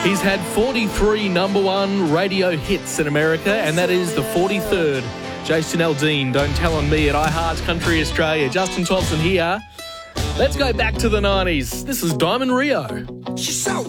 He's had 43 number one radio hits in America, and that is the 43rd. Jason Aldean, Don't Tell on Me at iHeart Country Australia. Justin Thompson here. Let's go back to the 90s. This is Diamond Rio. She's so